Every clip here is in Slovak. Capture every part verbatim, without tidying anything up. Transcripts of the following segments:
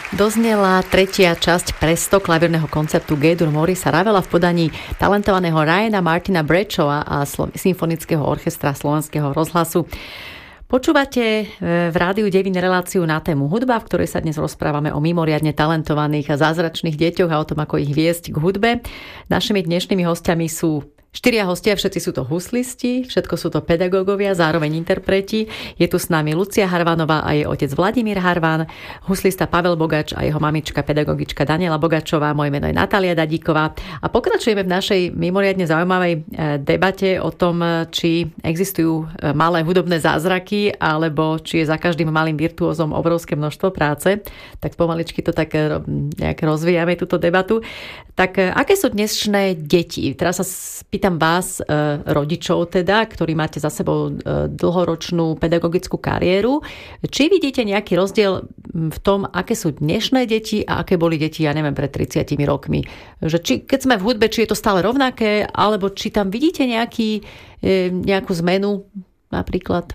Doznela tretia časť Presto klavírneho koncertu G-dur Morisa Ravela v podaní talentovaného Ryana Martina Bradshawa a Symfonického orchestra Slovenského rozhlasu. Počúvate v rádiu Devín reláciu na tému hudba, v ktorej sa dnes rozprávame o mimoriadne talentovaných a zázračných deťoch a o tom, ako ich viesť k hudbe. Našimi dnešnými hostiami sú štyria hostia, všetci sú to huslisti, všetko sú to pedagógovia, zároveň interpreti. Je tu s nami Lucia Harvanová a jej otec Vladimír Harvan, huslista Pavel Bogač a jeho mamička pedagogička Daniela Bogačová. Moje meno je Natália Dadíková a pokračujeme v našej mimoriadne zaujímavej debate o tom, či existujú malé hudobné zázraky alebo či je za každým malým virtuózom obrovské množstvo práce. Tak pomaličky to tak nejak rozvíjame túto debatu. Tak aké sú dnešné deti? Teraz sa pýtam vás, rodičov teda, ktorí máte za sebou dlhoročnú pedagogickú kariéru. Či vidíte nejaký rozdiel v tom, aké sú dnešné deti a aké boli deti, ja neviem, pred tridsiatimi rokmi? Že či, keď sme v hudbe, či je to stále rovnaké, alebo či tam vidíte nejaký, nejakú zmenu napríklad?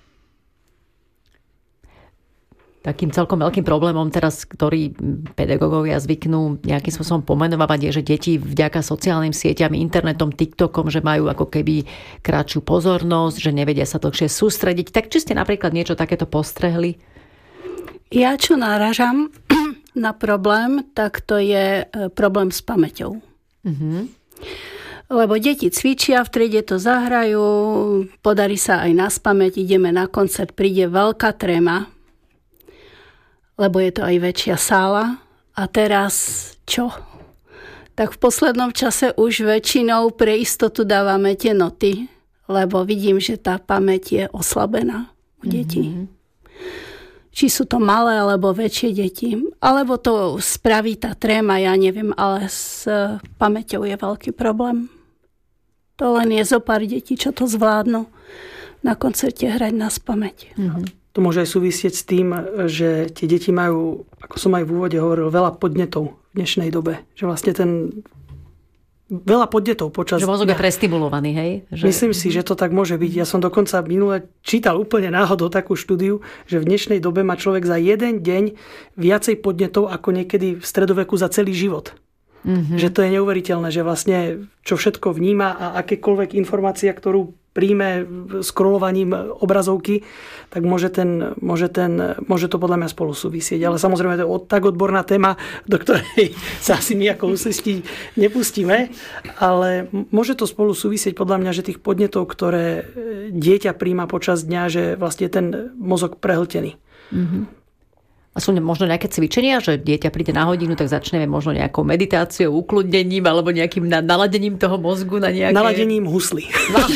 Takým celkom veľkým problémom teraz, ktorý pedagógovia zvyknú nejakým spôsobom pomenovať, je, že deti vďaka sociálnym sieťam, internetom, TikTokom, že majú ako keby kratšiu pozornosť, že nevedia sa dlhšie sústrediť. Tak či ste napríklad niečo takéto postrehli? Ja čo náražam na problém, tak to je problém s pamäťou. Mm-hmm. Lebo deti cvičia, v triede to zahrajú, podarí sa aj naspamäť, ideme na koncert, príde veľká tréma, lebo je to aj väčšia sála. A teraz čo? Tak v poslednom čase už väčšinou pre istotu dávame tie noty, lebo vidím, že tá pamäť je oslabená u detí. Mm-hmm. Či sú to malé alebo väčšie deti. Alebo to spraví tá tréma, ja neviem, ale s pamäťou je veľký problém. To len je zo pár detí, čo to zvládnu na koncerte hrať naspamäť. Mm-hmm. To môže aj súvisieť s tým, že tie deti majú, ako som aj v úvode hovoril, veľa podnetov v dnešnej dobe. Že vlastne ten... Veľa podnetov počas... Že mozog je prestimulovaný, hej? Že... Myslím si, že to tak môže byť. Ja som dokonca minule čítal úplne náhodou takú štúdiu, že v dnešnej dobe má človek za jeden deň viacej podnetov ako niekedy v stredoveku za celý život. Mm-hmm. Že to je neuveriteľné, že vlastne čo všetko vníma a akékoľvek informácia, ktorú príjme scrollovaním obrazovky, tak môže, ten, môže, ten, môže to podľa mňa spolu súvisieť. Ale samozrejme to je tak odborná téma, do ktorej sa asi my ako huslisti nepustíme. Ale môže to spolu súvisieť podľa mňa, že tých podnetov, ktoré dieťa príjma počas dňa, že vlastne ten mozog prehltený. Mm-hmm. A sú možno nejaké cvičenia, že dieťa príde na hodinu, tak začneme možno nejakou meditáciou, ukludnením alebo nejakým naladením toho mozgu na nejaké... Naladením husly.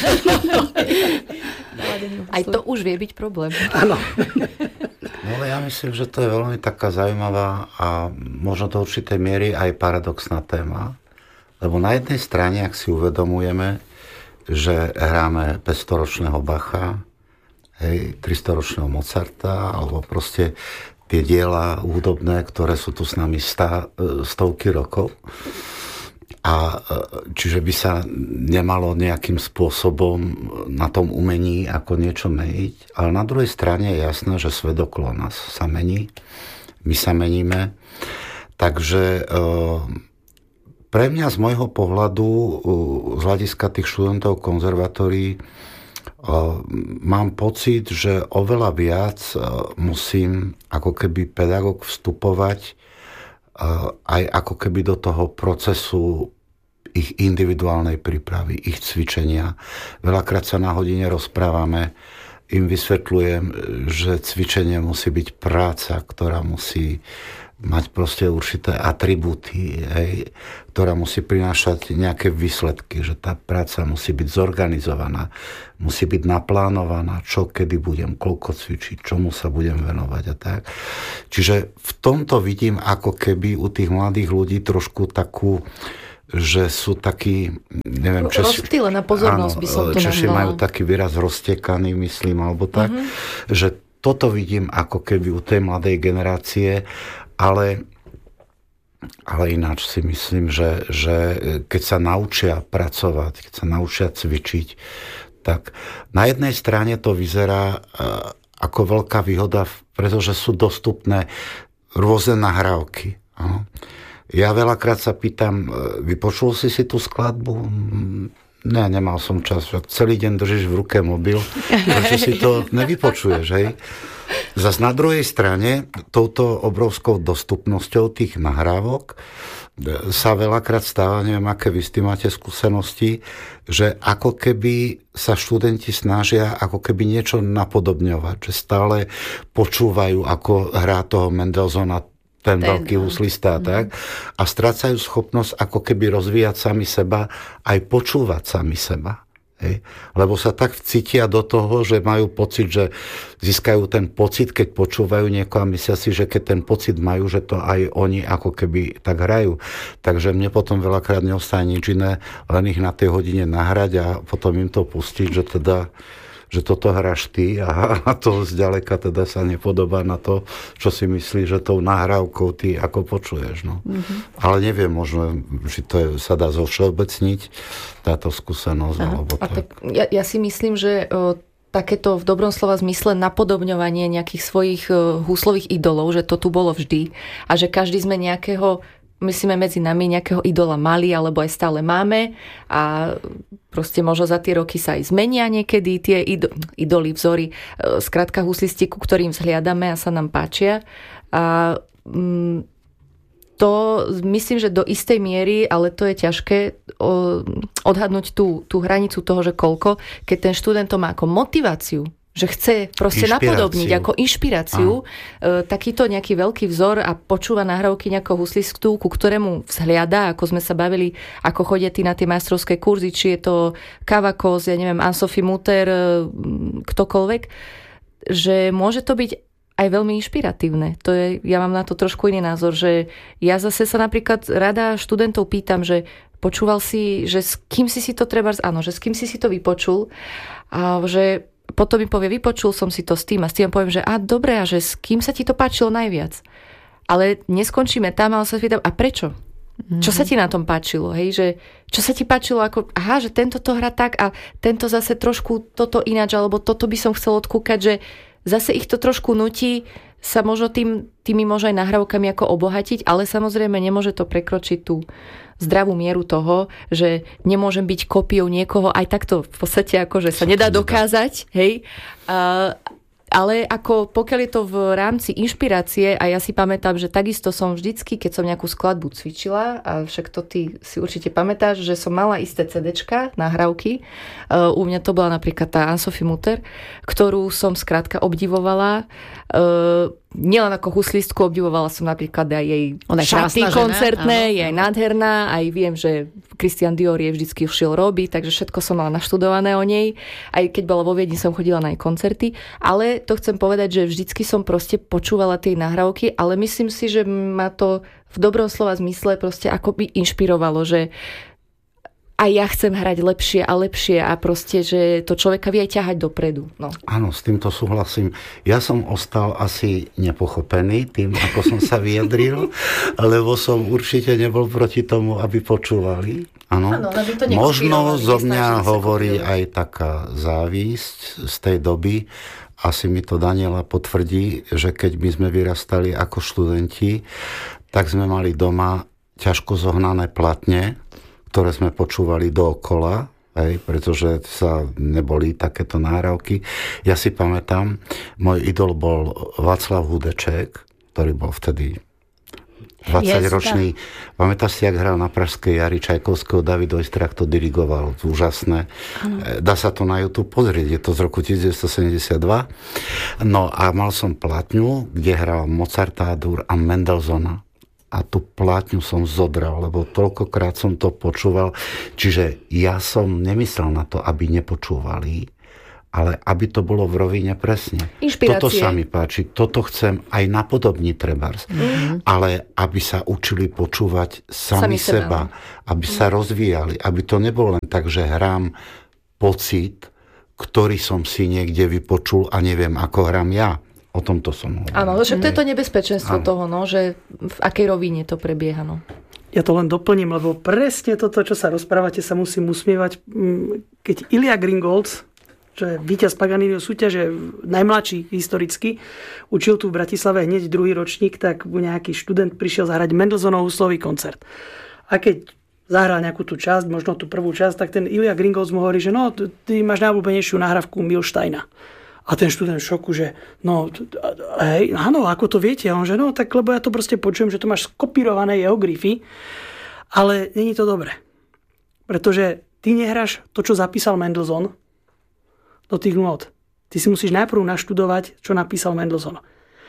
Aj to už vie byť problém. Áno. No ale ja myslím, že to je veľmi taká zaujímavá a možno do určitej miery aj paradoxná téma. Lebo na jednej strane, ak si uvedomujeme, že hráme päťstoročného Bacha, hej, tristoročného Mozarta, alebo proste tie diela hudobné, ktoré sú tu s nami stá, stovky rokov. A čiže by sa nemalo nejakým spôsobom na tom umení ako niečo meniť. Ale na druhej strane je jasné, že svet okolo nás sa mení. My sa meníme. Takže pre mňa z môjho pohľadu, z hľadiska tých študentov konzervatórií, mám pocit, že oveľa viac musím ako keby pedagóg vstupovať aj ako keby do toho procesu ich individuálnej prípravy, ich cvičenia. Veľakrát sa na hodine rozprávame, im vysvetľujem, že cvičenie musí byť práca, ktorá musí mať proste určité atribúty, hej, ktorá musí prinášať nejaké výsledky, že tá práca musí byť zorganizovaná, musí byť naplánovaná, čo kedy budem, koľko cvičiť, čomu sa budem venovať a tak. Čiže v tomto vidím ako keby u tých mladých ľudí trošku takú, že sú takí, neviem, Češi... Rozptýlená pozornosť áno, by som to Češi nazvala. majú taký výraz roztekaný, myslím, alebo tak, mm-hmm. že toto vidím ako keby u tej mladej generácie. Ale, ale ináč si myslím, že, že keď sa naučia pracovať, keď sa naučia cvičiť, tak na jednej strane to vyzerá ako veľká výhoda, pretože sú dostupné rôzne nahrávky. Áno. Ja veľakrát sa pýtam, vypočul si si tú skladbu? Ne, nemal som čas. Celý deň držíš v ruke mobil, prečo si to nevypočuješ, hej? Zas na druhej strane, touto obrovskou dostupnosťou tých nahrávok sa veľakrát stáva, neviem, aké vy s tým máte skúsenosti, že ako keby sa študenti snažia ako keby niečo napodobňovať, že stále počúvajú, ako hrá toho Mendelssohna ten, ten veľký huslista, mm. tak, a strácajú schopnosť ako keby rozvíjať sami seba, aj počúvať sami seba. Hej. Lebo sa tak cítia do toho, že majú pocit, že získajú ten pocit, keď počúvajú niekoho a myslia si, že keď ten pocit majú, že to aj oni ako keby tak hrajú. Takže mne potom veľakrát neostane nič iné, len ich na tej hodine nahrať a potom im to pustiť, že teda že toto hráš ty a, a to zďaleka teda sa nepodobá na to, čo si myslíš, že tou nahrávkou ty ako počuješ. No. Mm-hmm. Ale neviem, možno, že to je, sa dá zovšeobecniť táto skúsenosť. Alebo a tak. Ja, ja si myslím, že o, takéto v dobrom slova zmysle napodobňovanie nejakých svojich o, huslových idolov, že to tu bolo vždy a že každý sme nejakého, myslíme medzi nami nejakého idola mali, alebo aj stále máme a proste možno za tie roky sa aj zmenia niekedy tie idoly, vzory, skrátka huslisti, ku ktorým vzhliadame a sa nám páčia. A to myslím, že do istej miery, ale to je ťažké odhadnúť tú, tú hranicu toho, že koľko, keď ten študent to má ako motiváciu, že chce proste napodobniť ako inšpiráciu e, takýto nejaký veľký vzor a počúva nahrávky nejakého huslistu, ku ktorému vzhliada, ako sme sa bavili, ako chodia tí na tie majstrovské kurzy, či je to Kavakos, ja neviem, Anne-Sophie Mutter, e, ktokoľvek, že môže to byť aj veľmi inšpiratívne. To je, ja mám na to trošku iný názor, že ja zase sa napríklad rada študentov pýtam, že počúval si, že s kým si si to treba, áno, že s kým si si to vypočul a že potom mi povie, vypočul som si to s tým a s tým poviem, že a dobre, a že s kým sa ti to páčilo najviac. Ale neskončíme tam, ale sa pýtam, a prečo? Mm-hmm. Čo sa ti na tom páčilo? Hej? Že, čo sa ti páčilo? Ako, aha, že tento to hrá tak a tento zase trošku toto ináč, alebo toto by som chcel odkúkať, že zase ich to trošku nutí sa možno tým, tými možno aj nahrávkami ako obohatiť, ale samozrejme nemôže to prekročiť tú zdravú mieru toho, že nemôžem byť kópiou niekoho, aj takto v podstate akože sa nedá dokázať, hej. Uh, ale ako pokiaľ je to v rámci inšpirácie, a ja si pamätám, že takisto som vždycky, keď som nejakú skladbu cvičila, a však to ty si určite pamätáš, že som mala isté cédečka, nahrávky. Uh, u mňa to bola napríklad tá Anne-Sophie Mutter, ktorú som skrátka obdivovala. Uh, nielen ako huslistku, obdivovala som napríklad aj jej šaty koncertné, je aj nádherná, aj viem, že Christian Dior je vždycky šiel robiť, takže všetko som mala naštudované o nej. Aj keď bola vo Viedni, som chodila na jej koncerty, ale to chcem povedať, že vždycky som proste počúvala tie nahrávky, ale myslím si, že ma to v dobrom slova zmysle proste akoby inšpirovalo, že a ja chcem hrať lepšie a lepšie a proste, že to človeka vie aj ťahať dopredu. No. Áno, s týmto súhlasím. Ja som ostal asi nepochopený tým, ako som sa vyjadril, lebo som určite nebol proti tomu, aby počúvali. Áno. Áno, možno zo mňa hovorí aj taká závisť z tej doby. Asi mi to Daniela potvrdí, že keď my sme vyrastali ako študenti, tak sme mali doma ťažko zohnané platne, ktoré sme počúvali dookola, hej, pretože sa neboli takéto nahrávky. Ja si pamätám, môj idol bol Václav Hudeček, ktorý bol vtedy dvadsaťročný. Pamätáš si, jak hral na Pražskej jari Čajkovského, David Oistrakh to dirigoval, úžasné. Ano. Dá sa to na YouTube pozrieť, je to z roku devätnásťstosedemdesiatdva. No a mal som platňu, kde hral Mozarta a Mendelssohna. A tú plátňu som zodral, lebo toľkokrát som to počúval. Čiže ja som nemyslel na to, aby nepočúvali, ale aby to bolo v rovine presne. Inšpirácie. Toto sa mi páči, toto chcem aj napodobniť trebárs. Mm-hmm. Ale aby sa učili počúvať sami, sami seba, seba, aby mm. sa rozvíjali, aby to nebolo len tak, že hrám pocit, ktorý som si niekde vypočul a neviem, ako hrám ja. O tomto som hovoril. Áno, však to je to nebezpečenstvo ano. toho, no, že v akej rovine to prebieha. No. Ja to len doplním, lebo presne toto, čo sa rozprávate, sa musím usmievať. Keď Ilja Gringolc, čo je víťaz Paganiniho súťaže, najmladší historicky, učil tu v Bratislave hneď druhý ročník, tak nejaký študent prišiel zahrať Mendelssohnov huslový koncert. A keď zahral nejakú tú časť, možno tú prvú časť, tak ten Ilja Gringolc mu hovorí, že no, ty máš najobľúbenejšiu nahrávku Milsteina. A ten študent v šoku, že no, hej, áno, ako to viete? A on, že no, tak lebo ja to proste počujem, že to máš skopírované jeho grify, ale není to dobré. Pretože ty nehráš to, čo zapísal Mendelssohn do tých nôt. Ty si musíš najprv naštudovať, čo napísal Mendelssohn.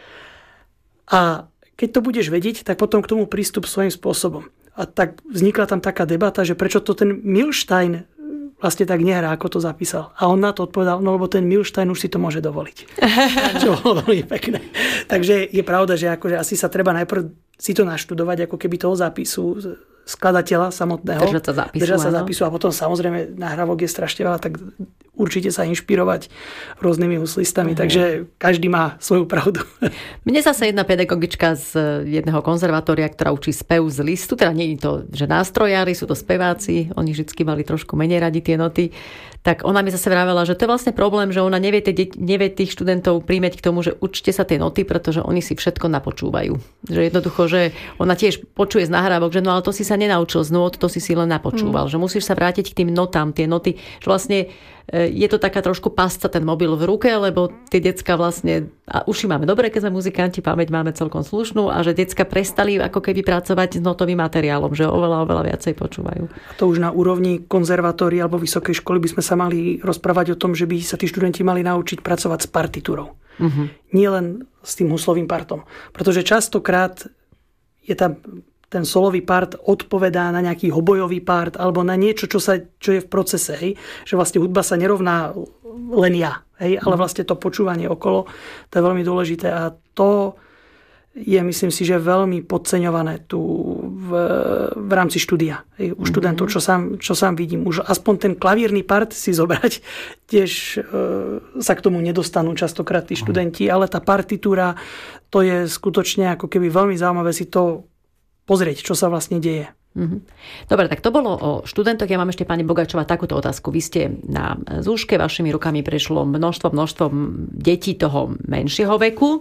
A keď to budeš vedieť, tak potom k tomu prístup svojím spôsobom. A tak vznikla tam taká debata, že prečo to ten Milstein vlastne tak nehrá, ako to zapísal. A on na to odpovedal, no lebo ten Milstein už si to môže dovoliť. Čo bolo veľmi pekné. Takže je pravda, že akože asi sa treba najprv si to naštudovať, ako keby toho zápisu skladateľa samotného. Držať sa zápisu. Držať sa zápisu a potom samozrejme nahrávok je strašne veľa, tak určite sa inšpirovať rôznymi huslistami. Uh-huh. Takže každý má svoju pravdu. Mne zase jedna pedagogička z jedného konzervatória, ktorá učí spev z listu, teda nie je to, že nástrojári, sú to speváci, oni vždycky mali trošku menej radi tie noty, tak ona mi zase vravela, že to je vlastne problém, že ona nevie, tie, nevie tých študentov príjmeť k tomu, že učte sa tie noty, pretože oni si všetko napočúvajú. Že jednoducho, že ona tiež počuje z nahrávok, že no ale to si sa nenaučil z nôt, to si si len napočúval. Mm. Že musíš sa vrátiť k tým notám, tie noty, že vlastne je to taká trošku pasca ten mobil v ruke, lebo tie decka vlastne, a uši máme dobre, keď sme muzikanti, pamäť máme celkom slušnú a že decka prestali ako keby pracovať s notovým materiálom, že oveľa, oveľa viacej počúvajú. A to už na úrovni konzervatória alebo vysokej školy by sme sa mali rozprávať o tom, že by sa tí študenti mali naučiť pracovať s partitúrou. Uh-huh. Nie len s tým huslovým partom. Pretože častokrát je tam ten solový part odpovedá na nejaký hobojový part alebo na niečo, čo, sa, čo je v procese. Hej? Že vlastne hudba sa nerovná len ja, hej? Ale vlastne to počúvanie okolo, to je veľmi dôležité a to je, myslím si, že veľmi podceňované tu v, v rámci štúdia. Hej? U študentov, čo sám, čo sám vidím. Už aspoň ten klavírny part si zobrať, tiež e, sa k tomu nedostanú častokrát tí študenti, ale tá partitúra, to je skutočne ako keby veľmi zaujímavé si to pozrieť, čo sa vlastne deje. Mm-hmm. Dobre, tak to bolo o študentoch. Ja mám ešte, pani Bogačová, takúto otázku. Vy ste na zúške, vašimi rukami prešlo množstvo, množstvo detí toho menšieho veku.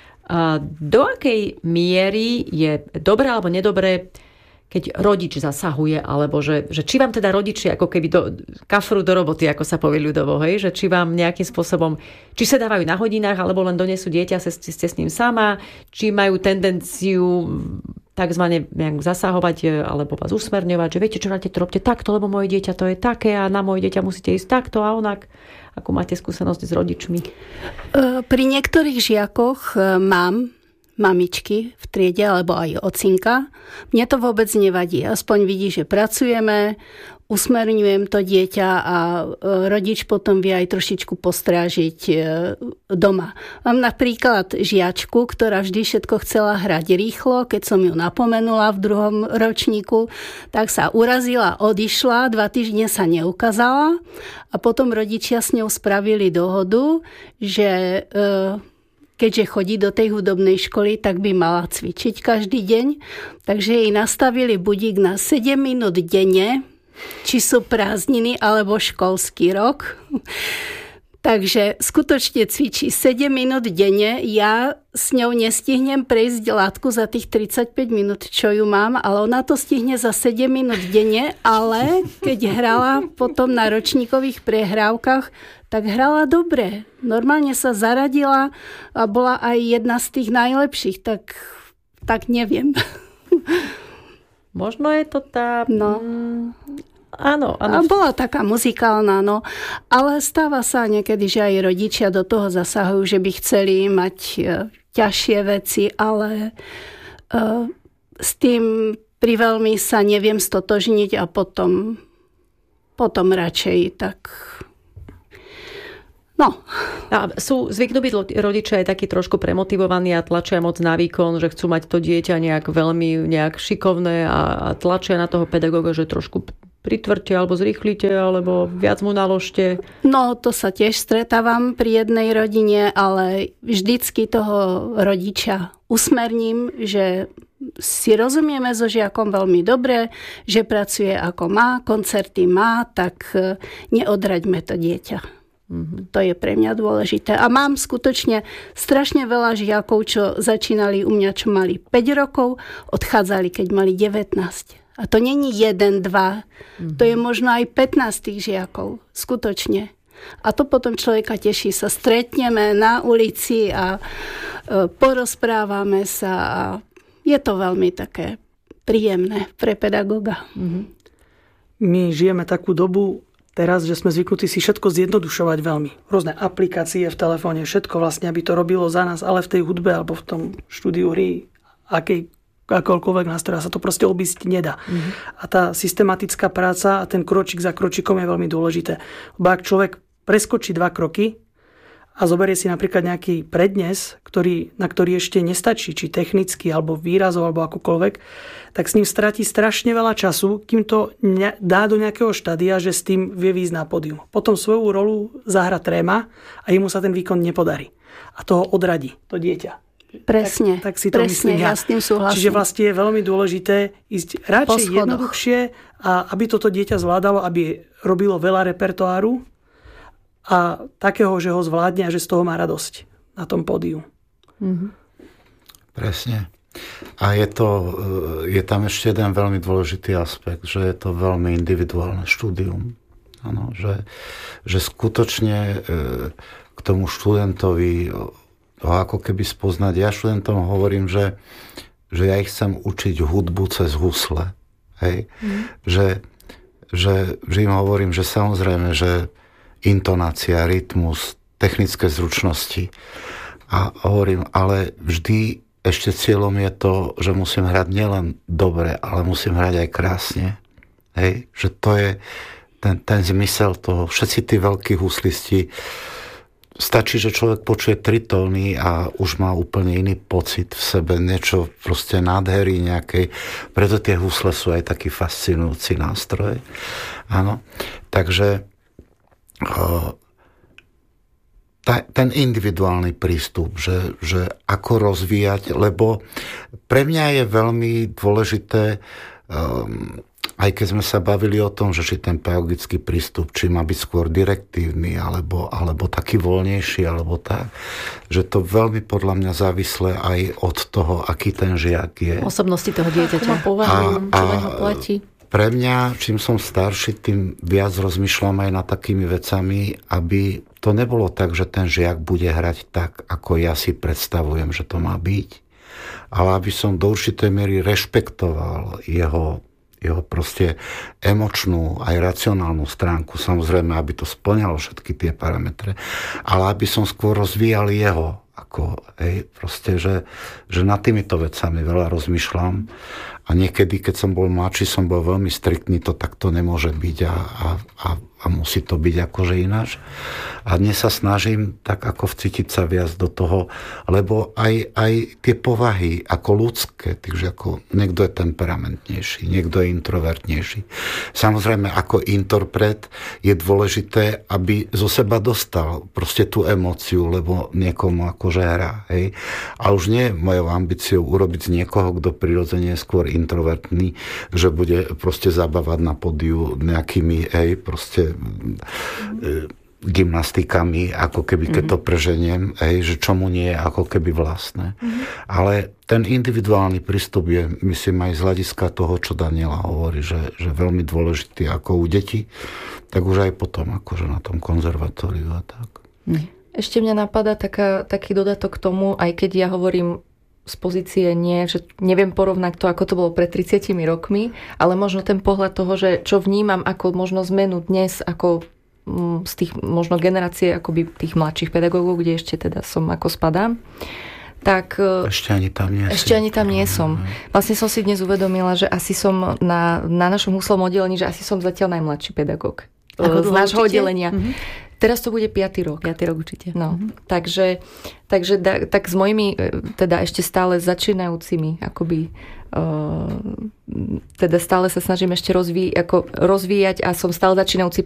Do akej miery je dobré alebo nedobré, keď rodič zasahuje, alebo že, že či vám teda rodičia ako keby do, kafru do roboty, ako sa povie ľudovo, hej? Že či vám nejakým spôsobom, či sa dávajú na hodinách, alebo len donesú dieťa, ste, ste s ním sama, či majú tendenciu takzvané nejak zasahovať alebo vás usmerňovať, že viete, čo máte, to robte takto, lebo moje dieťa to je také a na moje dieťa musíte ísť takto a onak. Ako máte skúsenosť s rodičmi? Pri niektorých žiakoch mám mamičky v triede alebo aj ocinka. Mne to vôbec nevadí. Aspoň vidí, že pracujeme, usmerňujem to dieťa a rodič potom vie aj trošičku postrážiť doma. Mám napríklad žiačku, ktorá vždy všetko chcela hrať rýchlo. Keď som ju napomenula v druhom ročníku, tak sa urazila, odišla, dva týždne sa neukázala a potom rodičia s ňou spravili dohodu, že keďže chodí do tej hudobnej školy, tak by mala cvičiť každý deň. Takže jej nastavili budík na sedem minút denne, či sú prázdniny alebo školský rok. Takže skutočne cvičí sedem minút denne. Ja s ňou nestihnem prejsť látku za tých tridsaťpäť minút, čo ju mám, ale ona to stihne za sedem minút denne, ale keď hrala potom na ročníkových prehrávkach, tak hrala dobre. Normálne sa zaradila a bola aj jedna z tých najlepších, tak, tak neviem. Možno je to tá... No. Áno, áno. A bola taká muzikálna, no. Ale stáva sa niekedy, že aj rodičia do toho zasahujú, že by chceli mať uh, ťažšie veci, ale uh, s tým priveľmi sa neviem stotožniť a potom, potom radšej tak... No. A sú zvyknú byť rodičia aj takí trošku premotivovaní a tlačia moc na výkon, že chcú mať to dieťa nejak veľmi nejak šikovné a, a tlačia na toho pedagóga, že trošku pritvrte alebo zrýchlite alebo viac mu naložte. No, to sa tiež stretávam pri jednej rodine, ale vždycky toho rodiča usmerním, že si rozumieme so žiakom veľmi dobre, že pracuje ako má, koncerty má, tak neodraďme to dieťa. Mm-hmm. To je pre mňa dôležité. A mám skutočne strašne veľa žiakov, čo začínali u mňa, čo mali päť rokov, odchádzali, keď mali devätnásť. A to není jeden, dva. Mm-hmm. To je možno aj pätnásť tých žiakov. Skutočne. A to potom človeka teší. Sa stretneme na ulici a e, porozprávame sa a je to veľmi také príjemné pre pedagóga. Mm-hmm. My žijeme takú dobu teraz, že sme zvyknutí si všetko zjednodušovať veľmi. Rôzne aplikácie v telefóne, všetko vlastne, aby to robilo za nás, ale v tej hudbe alebo v tom štúdiu hry, akej, akoľkoľvek nástroja sa to proste obísť nedá. Mm-hmm. A tá systematická práca a ten kročík za kročíkom je veľmi dôležité. Lebo ak človek preskočí dva kroky a zoberie si napríklad nejaký prednes, ktorý, na ktorý ešte nestačí, či technicky, alebo výrazov, alebo akokoľvek, tak s ním stratí strašne veľa času, kým to ne, dá do nejakého štádia, že s tým vie výjsť na pódium. Potom svoju rolu zahra tréma a jemu sa ten výkon nepodarí. A toho odradí, to dieťa. Presne, tak, tak si to presne, myslím ja. ja s tým súhlasím. Čiže vlastne je veľmi dôležité ísť radšej jednoduchšie, a aby toto dieťa zvládalo, aby robilo veľa repertoáru, a takého, že ho zvládne a že z toho má radosť na tom pódiu. Mm-hmm. Presne. A je, to, je tam ešte jeden veľmi dôležitý aspekt, že je to veľmi individuálne štúdium. Ano, že, že skutočne k tomu študentovi ho ako keby spoznať. Ja študentom hovorím, že, že ja ich chcem učiť hudbu cez husle. Hej? Mm. Že, že, že im hovorím, že samozrejme, že intonácia, rytmus, technické zručnosti. A hovorím, ale vždy ešte cieľom je to, že musím hrať nielen dobre, ale musím hrať aj krásne. Hej? Že to je ten, ten zmysel toho. Všetci tí veľkí huslisti, stačí, že človek počuje tri tóny a už má úplne iný pocit v sebe, niečo proste nádhery nejakej. Preto tie husle sú aj taký fascinujúci nástroj. Áno. Takže ten individuálny prístup, že, že ako rozvíjať, lebo pre mňa je veľmi dôležité, um, aj keď sme sa bavili o tom, že či ten pedagogický prístup, či má byť skôr direktívny, alebo, alebo taký voľnejší, alebo tak, že to veľmi podľa mňa závislé aj od toho, aký ten žiak je. Osobnosti toho dieťaťa, povahu, čo ho platí. Pre mňa, čím som starší, tým viac rozmýšľam aj nad takými vecami, aby to nebolo tak, že ten žiak bude hrať tak, ako ja si predstavujem, že to má byť, ale aby som do určitej miery rešpektoval jeho, jeho proste emočnú aj racionálnu stránku. Samozrejme, aby to spĺňalo všetky tie parametre, ale aby som skôr rozvíjal jeho. Ako, hej, proste, že, že nad týmito vecami veľa rozmýšľam. A niekedy, keď som bol mladší, som bol veľmi striktný, to takto nemôže byť a, a, a, a musí to byť akože ináč. A dnes sa snažím tak ako vcítiť sa viac do toho, lebo aj, aj tie povahy ako ľudské, takže ako niekto je temperamentnejší, niekto je introvertnejší. Samozrejme, ako interpret je dôležité, aby zo seba dostal proste tú emóciu, lebo niekomu akože hrá. Hej. A už nie je mojou ambíciou urobiť z niekoho, kto prirodzene je skôr introvertný, že bude proste zabávať na pódiu nejakými, hej, proste e, gymnastikami, ako keby, keď to preženiem, hej, že čomu nie je ako keby vlastné. Mm-hmm. Ale ten individuálny prístup je, myslím, aj z hľadiska toho, čo Daniela hovorí, že, že veľmi dôležitý ako u detí, tak už aj potom, akože na tom konzervatóriu a tak. Ešte mňa napadá taká, taký dodatok k tomu, aj keď ja hovorím z pozície nie, že neviem porovnať to, ako to bolo pred tridsiatimi rokmi, ale možno ten pohľad toho, že čo vnímam ako možno zmenu dnes, ako z tých možno generácie akoby tých mladších pedagógov, kde ešte teda som ako spadám, tak ešte ani tam nie ešte ani tam nie som. Vlastne som si dnes uvedomila, že asi som na, na našom huslovom oddelení, že asi som zatiaľ najmladší pedagóg z nášho oddelenia. Mm-hmm. Teraz to bude piaty rok. Piatý rok určite. No, mm-hmm. takže, takže da, tak s mojimi teda ešte stále začínajúcimi akoby uh, teda stále sa snažím ešte rozví, ako rozvíjať a som stále začínajúci